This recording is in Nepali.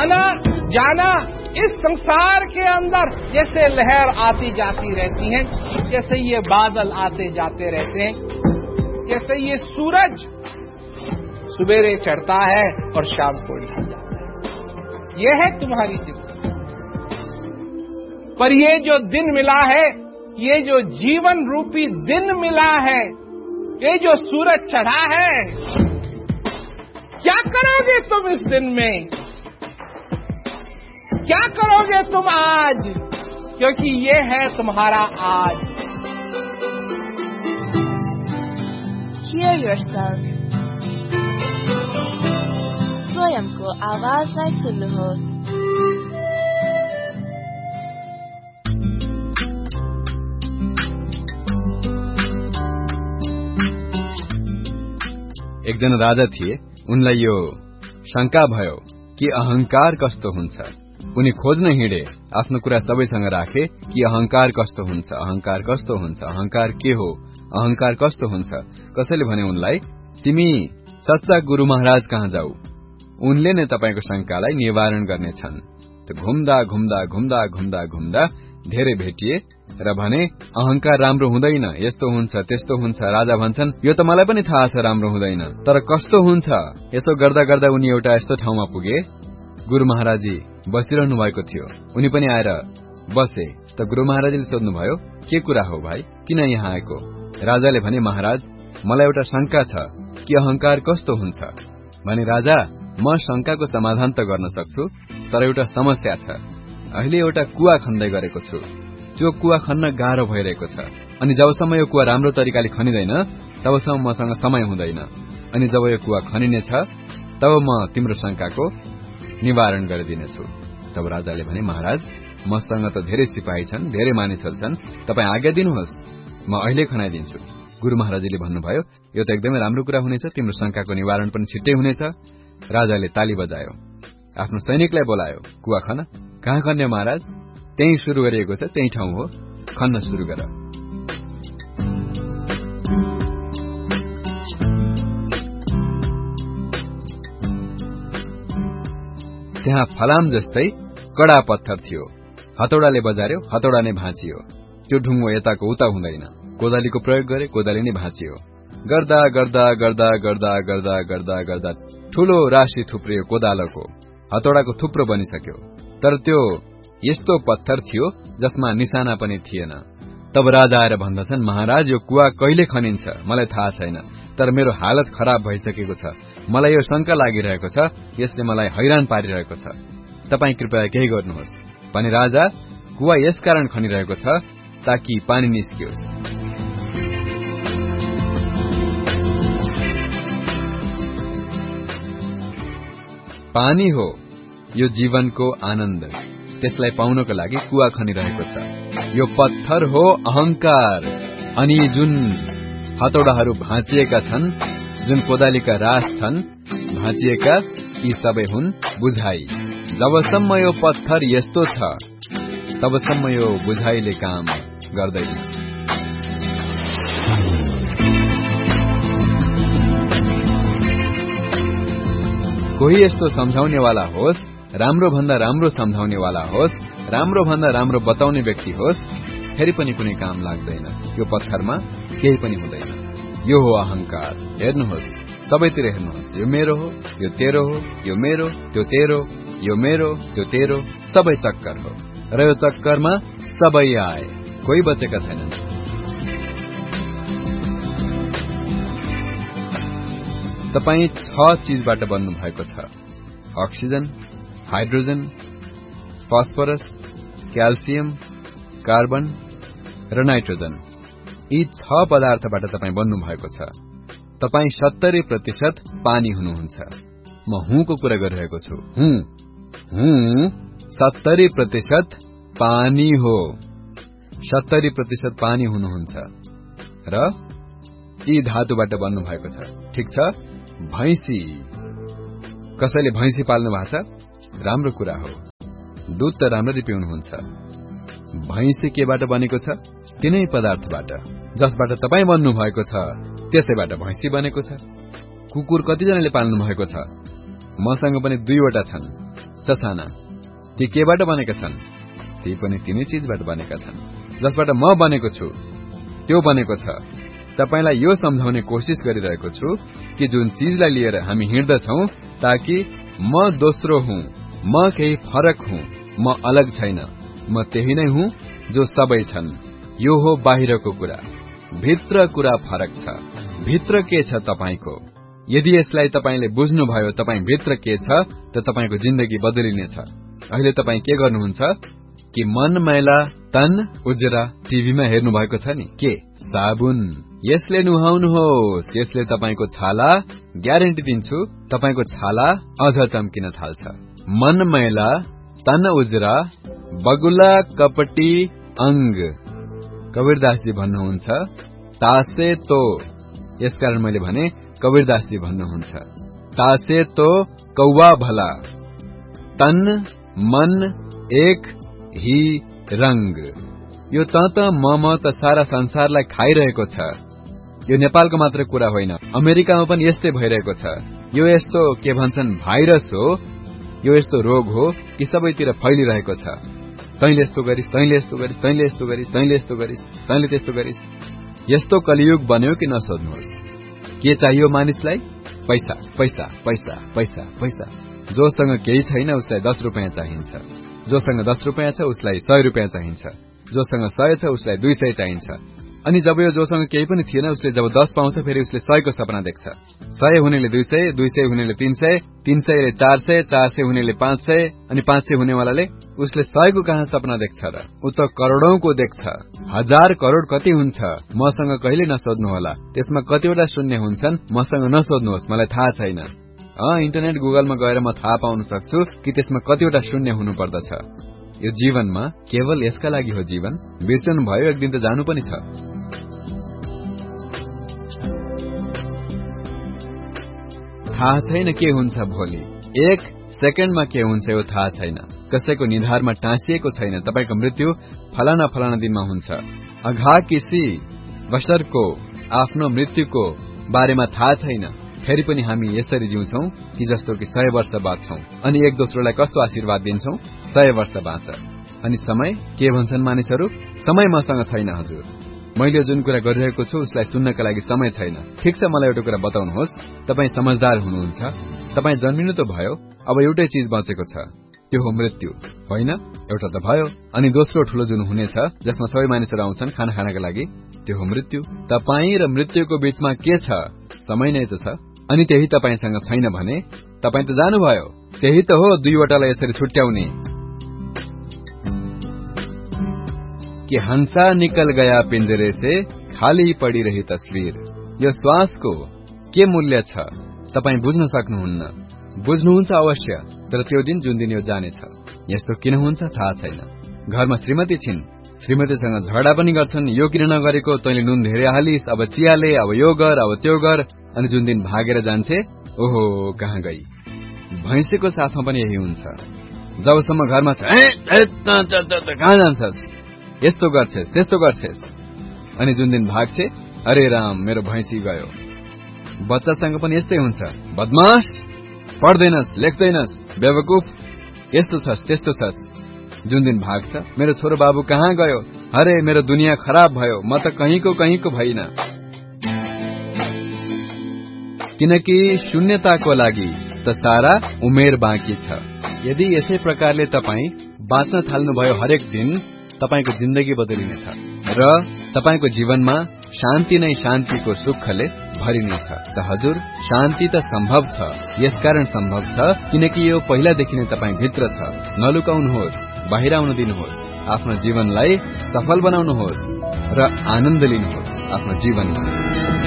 आना जाना इस संसार के अंदर जैसे लहर आती जाती रहती है, जैसे ये बादल आते जाते रहते हैं, जैसे ये सूरज सवेरे चढ़ता है और शाम को ढल जाता है। ये है तुम्हारी जिंदगी। पर ये जो दिन मिला है, ये जो जीवन रूपी दिन मिला है, ये जो सूरज चढ़ा है, क्या करोगे तुम इस दिन में? क्या करोगे तुम आज? क्योंकि ये है तुम्हारा आज। Hear yourself. स्वयंको आवाजलाई सुन्नुहोस्। एकजना राजा थिए। उनलाई यो शंका भयो कि अहंकार कस्तो हुन्छ। उनी खोज्न हिँडे, आफ्नो कुरा सबैसँग राखे कि अहंकार कस्तो हुन्छ, अहंकार कस्तो हुन्छ, अहंकार के हो, अहंकार कस्तो हुन्छ। कसैले भने उनलाई, तिमी सच्चा गुरु महाराज कहाँ जाऊ, उनले नै तपाईको शंकालाई निवारण गर्नेछन्। घुम्दा घुम्दा घुम्दा घुम्दा घुम्दा धेरै भेटिए र भने अहंकार राम्रो हुँदैन, यस्तो हुन्छ त्यस्तो हुन्छ। राजा भन्छन्, यो त मलाई पनि थाहा छ राम्रो हुँदैन, तर कस्तो हुन्छ। यसो गर्दा गर्दा उनी एउटा यस्तो ठाउँमा पुगे, गुरु महाराजी बसिरहनु भएको थियो। उनी पनि आएर बसे। त गुरु महाराजले सोध्नुभयो, के कुरा हो भाइ, किन यहाँ आएको? राजाले भने, महाराज मलाई एउटा शंका छ कि अहंकार कस्तो हुन्छ। भने राजा, म शंकाको समाधान त गर्न सक्छु, तर एउटा समस्या छ। अहिले एउटा कुवा खन्दै गरेको छु, त्यो कुवा खन्न गाह्रो भइरहेको छ। अनि जबसम्म यो कुवा राम्रो तरिकाले खनिदैन तबसम्म मसँग समय हुँदैन। अनि जब यो कुवा खनिनेछ तब म तिम्रो शंकाको निवारण गरिदिनेछु। तब राजाले भने, महाराज मसँग त धेरै सिपाही छन्, धेरै मानिसहरू छन्, तपाईँ आज्ञा दिनुहोस्, म अहिले खनाइदिन्छु। गुरु महाराजले भन्नुभयो, यो त एकदमै राम्रो कुरा हुनेछ, तिम्रो शंकाको निवारण पनि छिट्टै हुनेछ। राजाले ताली बजायो, आफ्नो सैनिकलाई बोलायो, कुवा खन। कहाँ खन्ने महाराज? त्यही शुरू गरिएको छ, त्यही ठाउँ हो, खन्न शुरू गर। त्यहाँ फलाम जस्तै कडा पत्थर थियो। हतौडाले बजार्यो, हतौडा नै भाँचियो। त्यो ढुङ्गो यताको उता हुँदैन। कोदालीको प्रयोग गरे, कोदाली नै भाँचियो। गर्दा गर्दा गर्दा गर्दा गर्दा गर्दा गर्दा ठूलो राशि थुप्रियो कोदालोको। हतौडाको थुप्रो बनिसक्यो, तर त्यो यस्तो पत्थर थियो जसमा निशाना पनि थिएन। तब राजा आएर भन्दछन्, महाराज यो कुवा कहिले खनिन्छ मलाई थाहा छैन, तर मेरो हालत खराब भइसकेको छ। मलाई यो शंका लागिरहेको छ, यसले मलाई हैरान पारिरहेको छ। तपाईँ कृपया केही गर्नुहोस्। भने राजा, कुवा यसकारण खनिरहेको छ ताकि पानी निस्कियोस्। पानी हो यो जीवनको आनन्द, त्यसलाई पाउनको लागि कुवा खनिरहेको छ। यो पत्थर हो अहंकार, अनि जुन हतौडाहरू भाँचिएका छन्, जुन कोदालीका रास छन् भाँचिएका, यी सबै हुन् बुझाइ। जबसम्म यो पत्थर यस्तो छ तबसम्म यो बुझाइले काम गर्दैन। कोही यस्तो सम्झाउनेवाला होस्, राम्रो भन्दा राम्रो सम्झाउनेवाला होस्, राम्रो भन्दा राम्रो बताउने व्यक्ति होस्, फेरि पनि कुनै काम लाग्दैन। यो पत्थरमा केही पनि हुँदैन। यो हो अहंकार। हेर्नुहोस्, सबैतिर हेर्नुहोस्, यो मेरो हो, यो तेरो हो, यो मेरो, त्यो तेरो, यो मेरो, त्यो तेरो, सबै चक्कर हो। र यो चक्करमा सबै आए, कोही बचेका छैनन्। तपाईँ 6 चीजबाट बन्नु भएको छ। Oxygen, hydrogen, phosphorus, calcium, carbon र नाइट्रोजन। यी 6 पदार्थबाट तपाईँ बन्नु भएको छ। तपाईँ 70% पानी हुनुहुन्छ। म हुँको कुरा गरिरहेको छु। हुँ 70% पानी हो। 70% पानी हुनुहुन्छ र यी धातुबाट बन्नु भएको छ। ठिक छ। भैंसी, कसैले भैंसी पाल्नु भएको छ, राम्रो कुरा हो। दूध त राम्ररी पिउनुहुन्छ। भैंसी केबाट बनेको छ? तिनै पदार्थबाट जसबाट तपाईँ बन्नु भएको छ, त्यसैबाट भैंसी बनेको छ। कुकुर कतिजनाले पाल्नु भएको छ? मसँग पनि 2वटा छन्। ससाना ती केबाट बनेका छन्? ती पनि तिनै चीजबाट बनेका छन्। जसबाट म बनेको छु त्यो बनेको छ। तपाईलाई यो सम्झाउने कोशिश गरिरहेको छु कि जुन चीजलाई लिएर हामी हिँड्दछौं ताकि म दोस्रो हुँ, म केही फरक हुँ, म अलग छैन, म त्यही नै हुँ जो सबै छन्। यो हो बाहिरको कुरा, भित्र कुरा फरक छ। भित्र के छ तपाईको? यदि यसलाई तपाईले बुझ्नुभयो तपाई भित्र के छ त तपाईको जिन्दगी बदलिनेछ। अहिले तपाई के गर्नुहुन्छ कि मन मैला तन उजरा टिभीमा हेर्नु भएको छ नि, के साबुन यसले नुहाउनुहोस्, यसले तपाईको छाला ग्यारेन्टी दिन्छु तपाईको छाला अझ चम्किन थाल्छ। मन मैला तन उजरा बगुला कपटी अंग। कबीरदासजी भन्नुहुन्छ तासे तो, यसकारण मैले भने कबीरदासजी भन्नुहुन्छ तासे तो कौवा भला, तन मन एक ही रंग। यो त म त सारा संसारलाई खाइरहेको छ। यो नेपालको मात्र कुरा होइन, अमेरिकामा पनि यस्तै भइरहेको छ। यो यस्तो के भन्छन् भाइरस हो, यो यस्तो रोग हो कि सबैतिर फैलिरहेको छ। तैले यस्तो गरिस्, तैले यस्तो गरिस्, तैले यस्तो गरिस्, तैले यस्तो गरिस्, तैले त्यस्तो गरिस्। यस्तो कलियुग बन्यो कि नसोध्नुहोस्। के चाहियो मानिसलाई? पैसा पैसा पैसा पैसा पैसा। जोसँग केही छैन उसलाई 10 रुपैयाँ चाहिन्छ, जोसँग 10 रुपैयाँ छ उसलाई 100 रुपैयाँ चाहिन्छ, जोसँग 100 छ उसलाई 200 चाहिन्छ। अनि जब यो जोसँग केही पनि थिएन उसले जब 10 पाउँछ फेरि उसले 100 को सपना देख्छ। 100 हुनेले 200, 200 हुनेले 300, 300 ले 400, 400 हुनेले 500 अनि 500 हुनेवालाले उसले 100 को कहाँ सपना देख्छ र? उ त करोडौं को देख्छ। 1000 करोड कति हुन्छ मसँग कहिले नसोध्नु होला। त्यसमा कतिवटा शून्य हुन्छन् मसँग नसोध्नुहोस्, मलाई थाहा छैन। इन्टरनेट गुगलमा गएर म थाहा पाउन सक्छु कि त्यसमा कतिवटा शून्य हुनु पर्दछ। यो जीवनमा केवल यसका लागि हो जीवन। बिर्सनु भयो, एक दिन त जानु पनि छ। थाहा छैन के हुन्छ भोलि, एक सेकेन्डमा के हुन्छ यो थाहा छैन। कसैको निधारमा टाँसिएको छैन तपाईको मृत्यु फलाना फलाना दिनमा हुन्छ। अघा किसी बशरको आफ्नो मृत्युको बारेमा थाहा छैन, फेरि पनि हामी यसरी जिउँछौं कि जस्तो कि 100 वर्ष बाँच्छौं अनि एक दोस्रोलाई कस्तो आशीर्वाद दिन्छौं, 100 वर्ष बाँच। अनि समय के भन्छन् मानिसहरू? समय मसँग छैन हजुर, मैले जुन कुरा गरिरहेको छु उसलाई सुन्नका लागि समय छैन। ठिक छ, मलाई एउटा कुरा बताउनुहोस्, तपाई समझदार हुनुहुन्छ, तपाई जन्मिनु त भयो, अब एउटै चीज बचेको छ, त्यो हो मृत्यु, होइन? एउटा त भयो, अनि दोस्रो ठूलो जुन हुनेछ जसमा सबै मानिसहरू आउँछन् खाना खानका लागि, त्यो हो मृत्यु। तपाई र मृत्युको बीचमा के छ? समय नै त छ। अनि त्यही तपाईसँग छैन भने तपाई त जानुभयो। त्यही त हो दुईवटालाई यसरी छुट्याउने। कि हंसा निकल गया पिंजरे से खाली पड़ी रही तस्वीर। यो श्वासको के मूल्य छ तपाई बुझ्न सक्नुहुन्न। बुझ्नुहुन्छ अवश्य, तर त्यो दिन जुन दिन यो जानेछ। यस्तो किन हुन्छ थाहा छैन। घरमा श्रीमती छिन्, श्रीमतीसँग झगडा पनि गर्छन्, यो किन नगरेको, तैँले नुन धेरै हालिस्, अब चियाले, अब यो गर, अब त्यो गर। अनि जुन दिन भागेर जान्छे, ओहो कहाँ गई। भैँसीको साथमा पनि यही हुन्छ। जबसम्म घरमा छ कहाँ जान्छस्, यस्तो गर्छेस् त्यस्तो गर्छेस्, अनि जुन दिन भाग्छे, अरे राम मेरो भैँसी गयो। बच्चासँग पनि यस्तै हुन्छ। बदमाश, पढ्दैनस्, लेख्दैनस्, बेवकूफ, यस्तो छस् त्यस्तो छस्। जुन दिन भाग्छ, मेरो छोरो बाबु कहाँ गयो, अरे मेरो दुनियाँ खराब भयो, म त कहीँको भइन। किनकि शून्यताको लागि त सारा उमेर बाँकी छ। यदि यसै प्रकारले तपाई बाँच्न थाल्नुभयो हरेक दिन, तपाईको जिन्दगी बदलिनेछ र तपाईको जीवनमा शान्ति नै शान्तिको सुखले भरिनेछ। त हजुर, शान्ति त सम्भव छ, यसकारण सम्भव छ किनकि यो पहिलादेखि नै तपाई भित्र छ। नलुकाउनुहोस्, बाहिर आउन दिनुहोस्, आफ्नो जीवनलाई सफल बनाउनुहोस् र आनन्द लिनुहोस् आफ्नो जीवनमा।